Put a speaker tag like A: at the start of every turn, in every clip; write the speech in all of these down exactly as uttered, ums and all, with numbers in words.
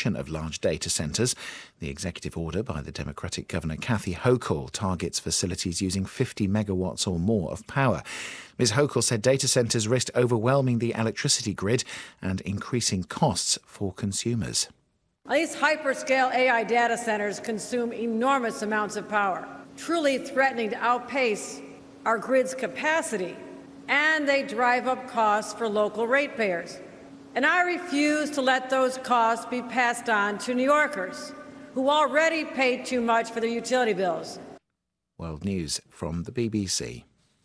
A: construction of large data centres. The executive order by the Democratic Governor Kathy Hochul targets facilities using fifty megawatts or more of power. Miz Hochul said data centres risked overwhelming the electricity grid and increasing costs for consumers.
B: These hyperscale A I data centers consume enormous amounts of power, truly threatening to outpace our grid's capacity, and they drive up costs for local ratepayers. And I refuse to let those costs be passed on to New Yorkers, who already pay too much for their utility bills.
A: World News from the B B C.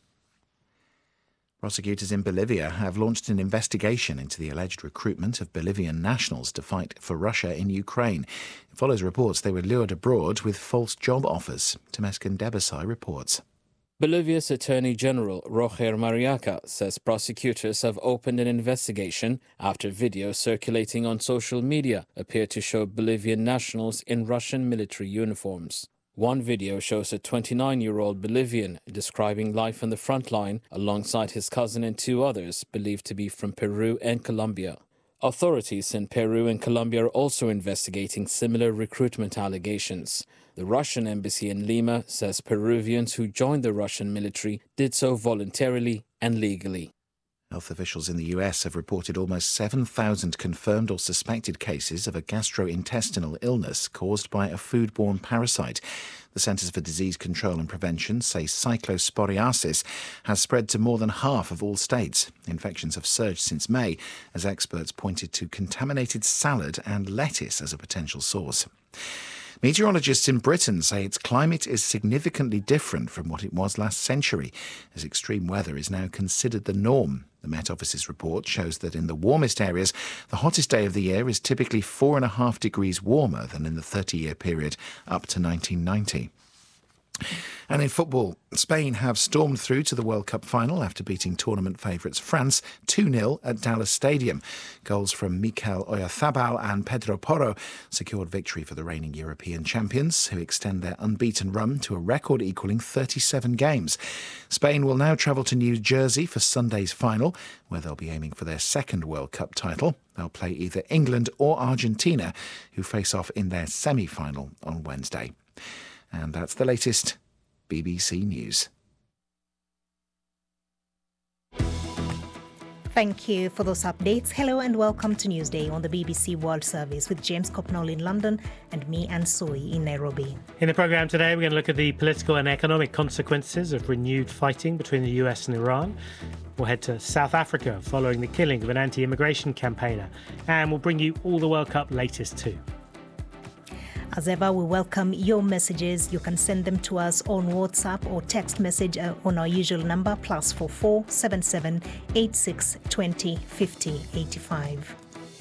A: Prosecutors in Bolivia have launched an investigation into the alleged recruitment of Bolivian nationals to fight for Russia in Ukraine. It follows reports they were lured abroad with false job offers. Temesgen Debesay reports.
C: Bolivia's Attorney General Roger Mariaca says prosecutors have opened an investigation after videos circulating on social media appear to show Bolivian nationals in Russian military uniforms. One video shows a twenty-nine-year-old Bolivian describing life on the front line alongside his cousin and two others believed to be from Peru and Colombia. Authorities in Peru and Colombia are also investigating similar recruitment allegations. The Russian embassy in Lima says Peruvians who joined the Russian military did so voluntarily and legally.
A: Health officials in the U S have reported almost seven thousand confirmed or suspected cases of a gastrointestinal illness caused by a foodborne parasite. The Centers for Disease Control and Prevention say cyclosporiasis has spread to more than half of all states. Infections have surged since May, as experts pointed to contaminated salad and lettuce as a potential source. Meteorologists in Britain say its climate is significantly different from what it was last century, as extreme weather is now considered the norm. The Met Office's report shows that in the warmest areas, the hottest day of the year is typically four and a half degrees warmer than in the thirty-year period up to nineteen ninety. And in football, Spain have stormed through to the World Cup final after beating tournament favourites France two nil at Dallas Stadium. Goals from Mikel Oyarzabal and Pedro Porro secured victory for the reigning European champions, who extend their unbeaten run to a record equalling thirty-seven games. Spain will now travel to New Jersey for Sunday's final, where they'll be aiming for their second World Cup title. They'll play either England or Argentina, who face off in their semi-final on Wednesday. And that's the latest B B C News.
D: Thank you for those updates. Hello and welcome to Newsday on the B B C World Service with James Copnall in London and me, Anne Soy, in Nairobi.
E: In the programme today, we're going to look at the political and economic consequences of renewed fighting between the U S and Iran. We'll head to South Africa following the killing of an anti-immigration campaigner. And we'll bring you all the World Cup latest too.
D: As ever, we welcome your messages. You can send them to us on WhatsApp or text message on our usual number, plus four four seven seven eight six twenty fifty eighty-five.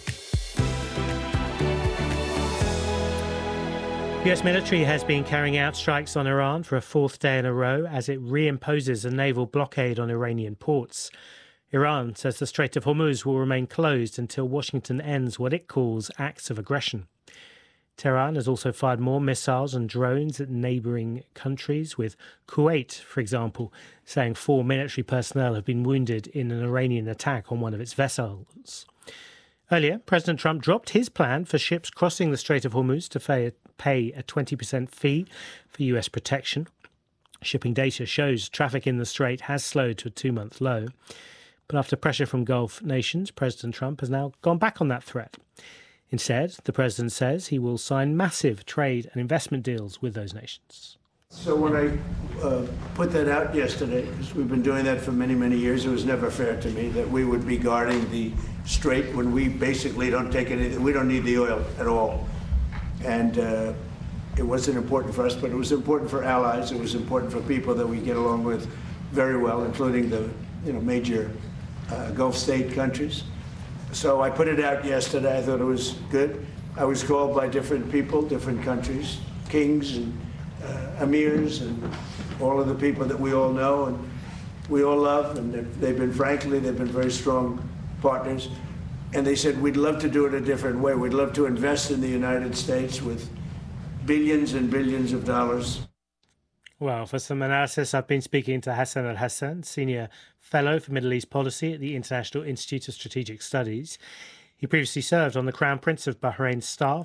E: The U S military has been carrying out strikes on Iran for a fourth day in a row as it reimposes a naval blockade on Iranian ports. Iran says the Strait of Hormuz will remain closed until Washington ends what it calls acts of aggression. Tehran has also fired more missiles and drones at neighbouring countries, with Kuwait, for example, saying four military personnel have been wounded in an Iranian attack on one of its vessels. Earlier, President Trump dropped his plan for ships crossing the Strait of Hormuz to pay a twenty percent fee for U S protection. Shipping data shows traffic in the strait has slowed to a two-month low. But after pressure from Gulf nations, President Trump has now gone back on that threat. Instead, the president says he will sign massive trade and investment deals with those nations.
F: So when I uh, put that out yesterday, because we've been doing that for many, many years, it was never fair to me that we would be guarding the strait when we basically don't take anything. We don't need the oil at all. And uh, it wasn't important for us, but it was important for allies. It was important for people that we get along with very well, including the you know major uh, Gulf state countries. So I put it out yesterday. I thought it was good. I was called by different people, different countries, kings and uh, emirs and all of the people that we all know and we all love. And they've been, frankly, they've been very strong partners. And they said, we'd love to do it a different way. We'd love to invest in the United States with billions and billions of dollars.
E: Well, for some analysis, I've been speaking to Hassan Al-Hassan, Senior Fellow for Middle East Policy at the International Institute of Strategic Studies. He previously served on the Crown Prince of Bahrain's staff